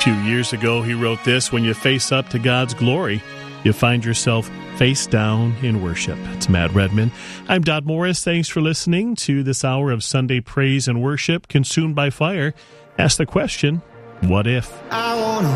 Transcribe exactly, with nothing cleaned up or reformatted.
few years ago, he wrote this: when you face up to God's glory, you find yourself face down in worship. It's Matt Redman. I'm Dodd Morris. Thanks for listening to this hour of Sunday praise and worship, consumed by fire. Ask the question, what if? I wanna